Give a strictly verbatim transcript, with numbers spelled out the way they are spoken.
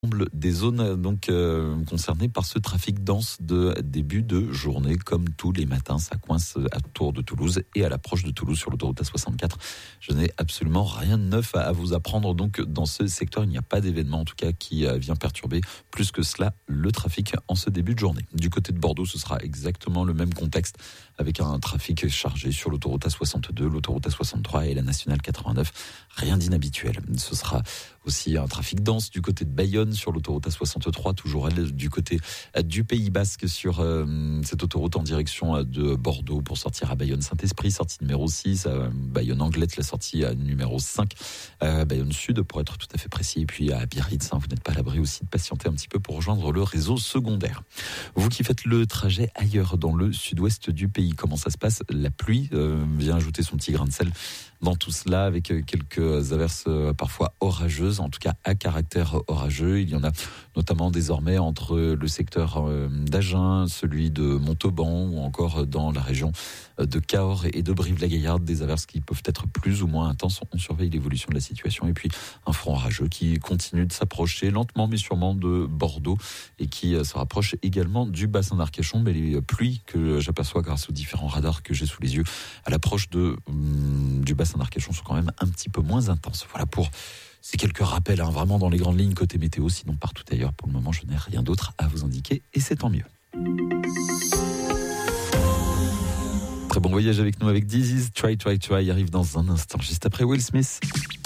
Des zones donc euh, concernées par ce trafic dense de début de journée, comme tous les matins, ça coince à Tours de Toulouse et à l'approche de Toulouse sur l'autoroute A soixante-quatre. Je n'ai absolument rien de neuf à vous apprendre, donc dans ce secteur, il n'y a pas d'événement en tout cas qui vient perturber plus que cela le trafic en ce début de journée. Du côté de Bordeaux, ce sera exactement le même contexte avec un trafic chargé sur l'autoroute A soixante-deux, l'autoroute A soixante-trois et la nationale quatre-vingt-neuf. Rien d'inhabituel. Ce sera aussi un trafic dense du côté de Bayonne sur l'autoroute A soixante-trois, toujours elle du côté du Pays Basque sur euh, cette autoroute en direction de Bordeaux pour sortir à Bayonne-Saint-Esprit, sortie numéro six, à Bayonne-Anglette, la sortie à numéro cinq, à Bayonne-Sud pour être tout à fait précis, et puis à Biarritz, hein, vous n'êtes pas à l'abri aussi de patienter un petit peu pour rejoindre le réseau secondaire. Vous qui faites le trajet ailleurs dans le sud-ouest du pays, comment ça se passe? La pluie euh, vient ajouter son petit grain de sel dans tout cela, avec quelques averses parfois orageuses, en tout cas à caractère orageux. Il y en a notamment désormais entre le secteur d'Agen, celui de Montauban ou encore dans la région de Cahors et de Brive-la-Gaillarde, des averses qui peuvent être plus ou moins intenses. On surveille l'évolution de la situation, et puis un front orageux qui continue de s'approcher lentement mais sûrement de Bordeaux et qui se rapproche également du bassin d'Arcachon. Mais les pluies que j'aperçois grâce aux différents radars que j'ai sous les yeux à l'approche de, hum, du bassin d'Arcachon sont quand même un petit peu moins intenses. Voilà pour ces quelques rappels, hein, vraiment dans les grandes lignes côté météo. Sinon partout ailleurs, pour le moment, je n'ai rien d'autre à vous indiquer, et c'est tant mieux. Très bon voyage avec nous avec This Is Try Try Try arrive dans un instant, juste après Will Smith.